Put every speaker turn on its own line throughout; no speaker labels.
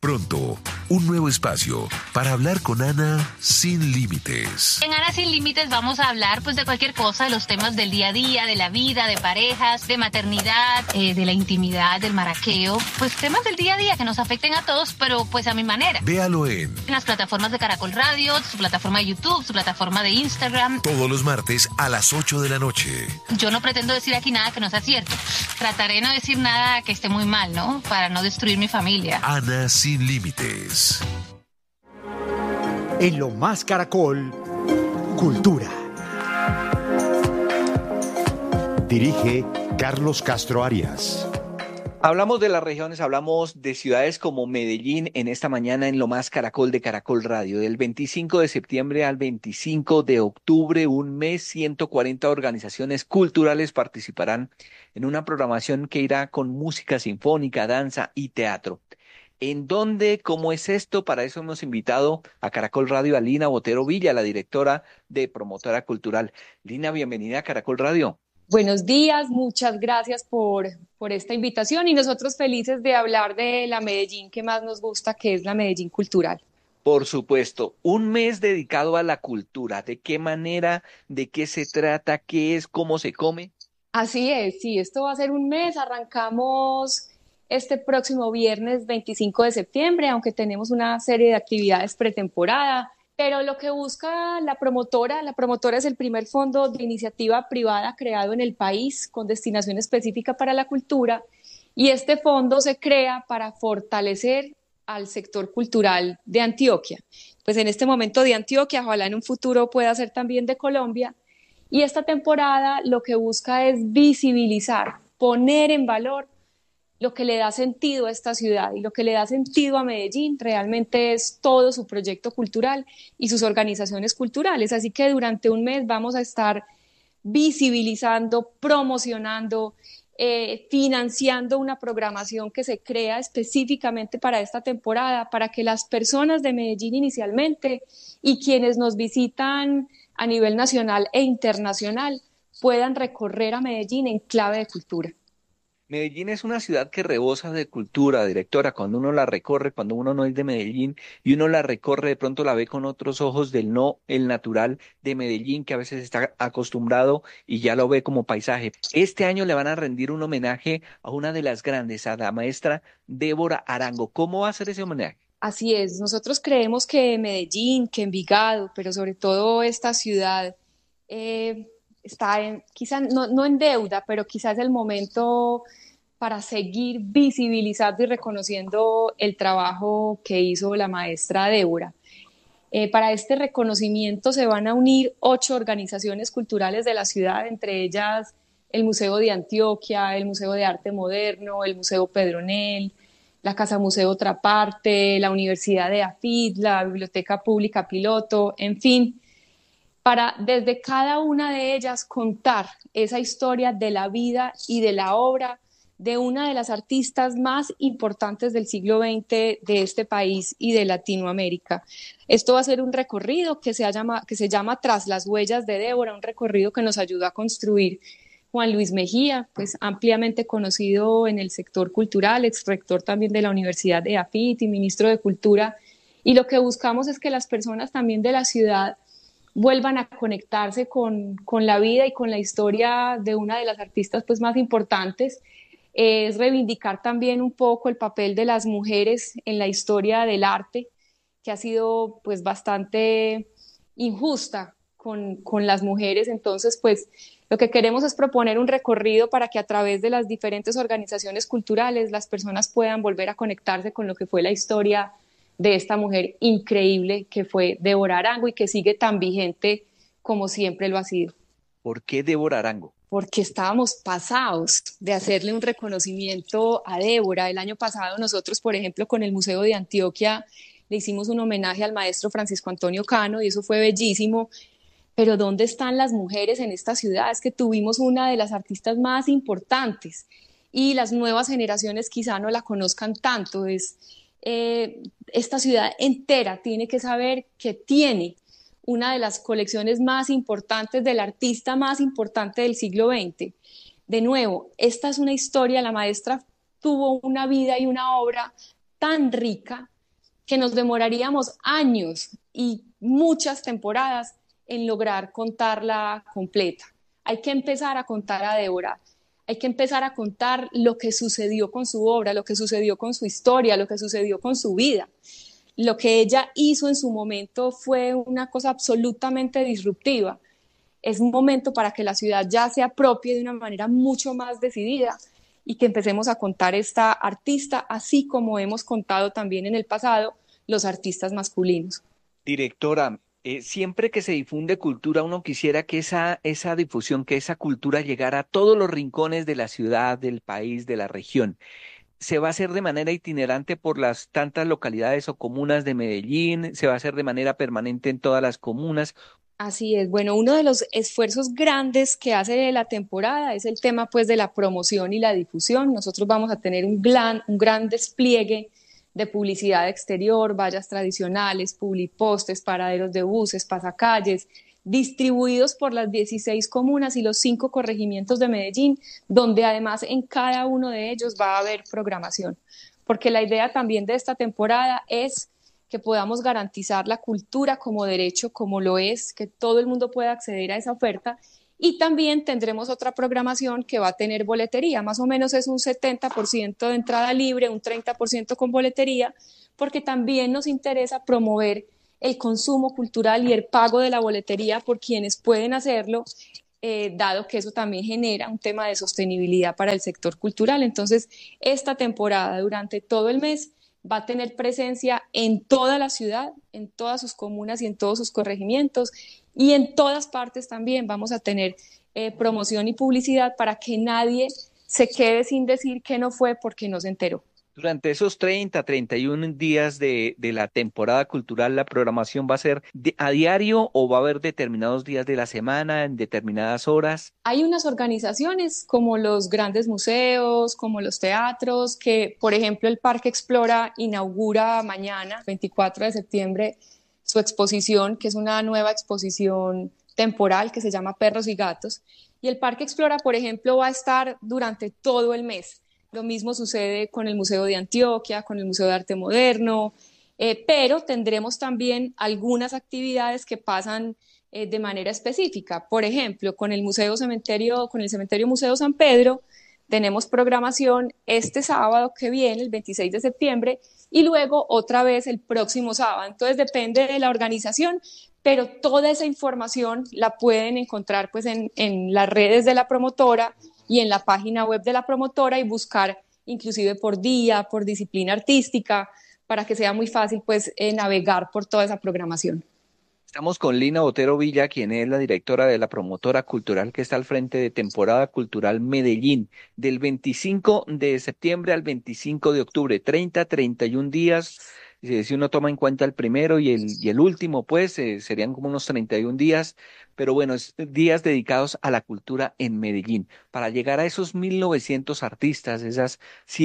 Pronto, un nuevo espacio para hablar con Ana sin límites.
En Ana sin límites vamos a hablar pues de cualquier cosa, de los temas del día a día, de la vida, de parejas, de maternidad, de la intimidad, del maraqueo, pues temas del día a día que nos afecten a todos, pero pues a mi manera.
Véalo en
las plataformas de Caracol Radio, su plataforma de YouTube, su plataforma de Instagram.
Todos los martes a las 8 de la noche.
Yo no pretendo decir aquí nada que no sea cierto. Trataré de no decir nada que esté muy mal, ¿no? Para no destruir mi familia.
Ana sin límites.
En Lo Más Caracol, Cultura. Dirige Carlos Castro Arias.
Hablamos de las regiones, hablamos de ciudades como Medellín en esta mañana en Lo Más Caracol de Caracol Radio. Del 25 de septiembre al 25 de octubre, un mes, 140 organizaciones culturales participarán en una programación que irá con música sinfónica, danza y teatro. ¿En dónde? ¿Cómo es esto? Para eso hemos invitado a Caracol Radio a Lina Botero Villa, la directora de Promotora Cultural. Lina, bienvenida a Caracol Radio.
Buenos días, muchas gracias por esta invitación y nosotros felices de hablar de la Medellín que más nos gusta, que es la Medellín Cultural.
Por supuesto, un mes dedicado a la cultura. ¿De qué manera? ¿De qué se trata? ¿Qué es? ¿Cómo se come?
Así es, sí, esto va a ser un mes. Arrancamos este próximo viernes 25 de septiembre, aunque tenemos una serie de actividades pretemporada. Pero lo que busca la promotora es el primer fondo de iniciativa privada creado en el país con destinación específica para la cultura, y este fondo se crea para fortalecer al sector cultural de Antioquia. Pues en este momento de Antioquia, ojalá en un futuro pueda ser también de Colombia, y esta temporada lo que busca es visibilizar, poner en valor lo que le da sentido a esta ciudad, y lo que le da sentido a Medellín realmente es todo su proyecto cultural y sus organizaciones culturales. Así que durante un mes vamos a estar visibilizando, promocionando, financiando una programación que se crea específicamente para esta temporada, para que las personas de Medellín inicialmente y quienes nos visitan a nivel nacional e internacional puedan recorrer a Medellín en clave de cultura.
Medellín es una ciudad que rebosa de cultura, directora. Cuando uno la recorre, cuando uno no es de Medellín y uno la recorre, de pronto la ve con otros ojos del no, el natural de Medellín, que a veces está acostumbrado y ya lo ve como paisaje. Este año le van a rendir un homenaje a una de las grandes, a la maestra Débora Arango. ¿Cómo va a ser ese homenaje?
Así es, nosotros creemos que Medellín, que Envigado, pero sobre todo esta ciudad está quizá no en deuda, pero quizás es el momento para seguir visibilizando y reconociendo el trabajo que hizo la maestra Débora. Para este reconocimiento se van a unir 8 organizaciones culturales de la ciudad, entre ellas el Museo de Antioquia, el Museo de Arte Moderno, el Museo Pedronel, la Casa Museo Otra Parte, la Universidad de AFIT, la Biblioteca Pública Piloto, en fin, para desde cada una de ellas contar esa historia de la vida y de la obra de una de las artistas más importantes del siglo XX de este país y de Latinoamérica. Esto va a ser un recorrido que se llama Tras las huellas de Débora, un recorrido que nos ayuda a construir Juan Luis Mejía, pues ampliamente conocido en el sector cultural, exrector también de la Universidad de AFIT y ministro de Cultura, y lo que buscamos es que las personas también de la ciudad vuelvan a conectarse con la vida y con la historia de una de las artistas pues más importantes. Es reivindicar también un poco el papel de las mujeres en la historia del arte, que ha sido pues bastante injusta con las mujeres. Entonces pues lo que queremos es proponer un recorrido para que a través de las diferentes organizaciones culturales las personas puedan volver a conectarse con lo que fue la historia de esta mujer increíble que fue Débora Arango y que sigue tan vigente como siempre lo ha sido.
¿Por qué Débora Arango?
Porque estábamos pasados de hacerle un reconocimiento a Débora. El año pasado nosotros, por ejemplo, con el Museo de Antioquia le hicimos un homenaje al maestro Francisco Antonio Cano y eso fue bellísimo. Pero ¿dónde están las mujeres en esta ciudad? Es que tuvimos una de las artistas más importantes y las nuevas generaciones quizá no la conozcan tanto. Esta ciudad entera tiene que saber que tiene una de las colecciones más importantes del artista más importante del siglo XX. De nuevo, esta es una historia, la maestra tuvo una vida y una obra tan rica que nos demoraríamos años y muchas temporadas en lograr contarla completa. Hay que empezar a contar a Débora, hay que empezar a contar lo que sucedió con su obra, lo que sucedió con su historia, lo que sucedió con su vida. Lo que ella hizo en su momento fue una cosa absolutamente disruptiva. Es un momento para que la ciudad ya se apropie de una manera mucho más decidida y que empecemos a contar esta artista, así como hemos contado también en el pasado los artistas masculinos.
Directora, siempre que se difunde cultura, uno quisiera que esa difusión, que esa cultura llegara a todos los rincones de la ciudad, del país, de la región. ¿Se va a hacer de manera itinerante por las tantas localidades o comunas de Medellín? ¿Se va a hacer de manera permanente en todas las comunas?
Así es, bueno, uno de los esfuerzos grandes que hace la temporada es el tema pues de la promoción y la difusión. Nosotros vamos a tener un gran despliegue de publicidad exterior, vallas tradicionales, publipostes, paraderos de buses, pasacalles, distribuidos por las 16 comunas y los 5 corregimientos de Medellín, donde además en cada uno de ellos va a haber programación. Porque la idea también de esta temporada es que podamos garantizar la cultura como derecho, como lo es, que todo el mundo pueda acceder a esa oferta, y también tendremos otra programación que va a tener boletería, más o menos es un 70% de entrada libre, un 30% con boletería, porque también nos interesa promover el consumo cultural y el pago de la boletería por quienes pueden hacerlo, dado que eso también genera un tema de sostenibilidad para el sector cultural. Entonces, esta temporada durante todo el mes va a tener presencia en toda la ciudad, en todas sus comunas y en todos sus corregimientos, y en todas partes también vamos a tener promoción y publicidad para que nadie se quede sin decir que no fue porque no se enteró.
Durante esos 31 días de la temporada cultural, ¿la programación va a ser a diario o va a haber determinados días de la semana, en determinadas horas?
Hay unas organizaciones como los grandes museos, como los teatros, que por ejemplo el Parque Explora inaugura mañana, 24 de septiembre, su exposición, que es una nueva exposición temporal que se llama Perros y Gatos. Y el Parque Explora, por ejemplo, va a estar durante todo el mes. Lo mismo sucede con el Museo de Antioquia, con el Museo de Arte Moderno, pero tendremos también algunas actividades que pasan de manera específica. Por ejemplo, con el Cementerio Museo San Pedro, tenemos programación este sábado que viene, el 26 de septiembre, y luego otra vez el próximo sábado. Entonces depende de la organización, pero toda esa información la pueden encontrar pues en las redes de la promotora y en la página web de la promotora y buscar inclusive por día, por disciplina artística, para que sea muy fácil pues navegar por toda esa programación.
Estamos con Lina Botero Villa, quien es la directora de la promotora cultural que está al frente de Temporada Cultural Medellín, del 25 de septiembre al 25 de octubre, 31 días. Si uno toma en cuenta el primero y el último, pues serían como unos 31 días, pero bueno, es días dedicados a la cultura en Medellín. Para llegar a esos 1.900 artistas, esas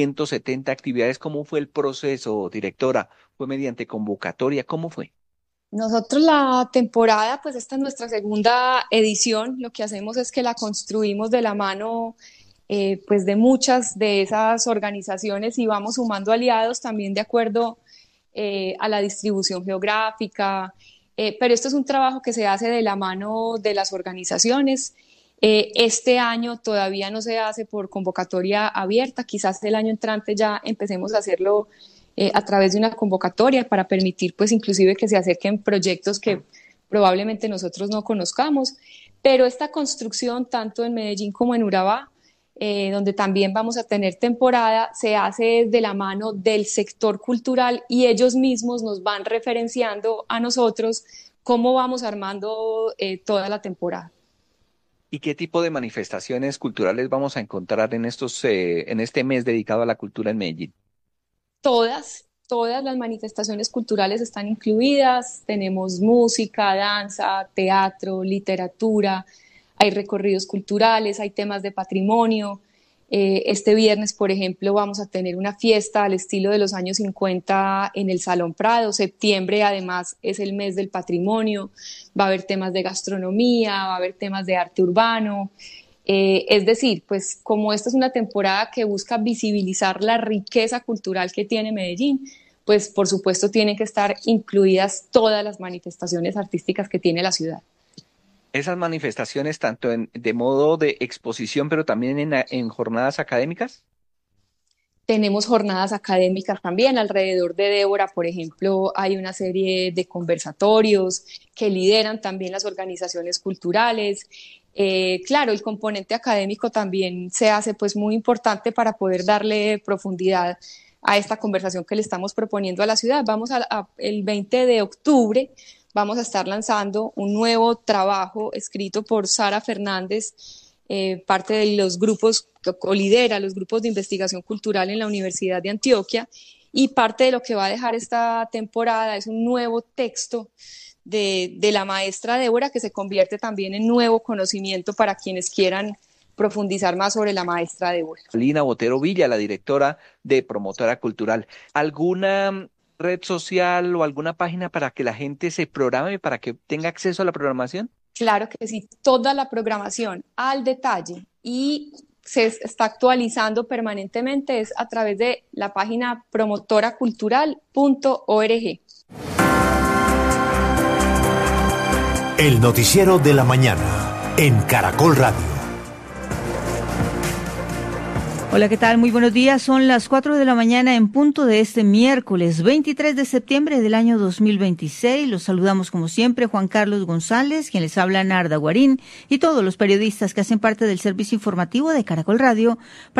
170 actividades, ¿cómo fue el proceso, directora? ¿Fue mediante convocatoria? ¿Cómo fue?
Nosotros la temporada, pues esta es nuestra segunda edición, lo que hacemos es que la construimos de la mano pues de muchas de esas organizaciones y vamos sumando aliados también de acuerdo a la distribución geográfica, pero esto es un trabajo que se hace de la mano de las organizaciones. Este año todavía no se hace por convocatoria abierta, quizás el año entrante ya empecemos a hacerlo a través de una convocatoria para permitir pues inclusive que se acerquen proyectos que probablemente nosotros no conozcamos, pero esta construcción tanto en Medellín como en Urabá, donde también vamos a tener temporada, se hace de la mano del sector cultural y ellos mismos nos van referenciando a nosotros cómo vamos armando toda la temporada.
¿Y qué tipo de manifestaciones culturales vamos a encontrar en este mes dedicado a la cultura en Medellín?
Todas las manifestaciones culturales están incluidas, tenemos música, danza, teatro, literatura, hay recorridos culturales, hay temas de patrimonio. Este viernes, por ejemplo, vamos a tener una fiesta al estilo de los años 50 en el Salón Prado. Septiembre, además, es el mes del patrimonio. Va a haber temas de gastronomía, va a haber temas de arte urbano. Es decir, pues como esta es una temporada que busca visibilizar la riqueza cultural que tiene Medellín, pues por supuesto tienen que estar incluidas todas las manifestaciones artísticas que tiene la ciudad.
Esas manifestaciones tanto de modo de exposición, pero también en jornadas académicas.
Tenemos jornadas académicas también. Alrededor de Débora, por ejemplo, hay una serie de conversatorios que lideran también las organizaciones culturales. Claro, el componente académico también se hace pues muy importante para poder darle profundidad a esta conversación que le estamos proponiendo a la ciudad. El 20 de octubre vamos a estar lanzando un nuevo trabajo escrito por Sara Fernández, parte de los grupos, o lidera los grupos de investigación cultural en la Universidad de Antioquia, y parte de lo que va a dejar esta temporada es un nuevo texto de la maestra Débora, que se convierte también en nuevo conocimiento para quienes quieran profundizar más sobre la maestra Débora.
Lina Botero Villa, la directora de Promotora Cultural. ¿Alguna red social o alguna página para que la gente se programe, para que tenga acceso a la programación?
Claro que sí, toda la programación al detalle y se está actualizando permanentemente es a través de la página promotoracultural.org.
El noticiero de la mañana en Caracol Radio.
Hola, ¿qué tal? Muy buenos días. Son las 4 de la mañana en punto de este miércoles 23 de septiembre del año 2026. Los saludamos como siempre Juan Carlos González, quien les habla Narda Guarín, y todos los periodistas que hacen parte del servicio informativo de Caracol Radio.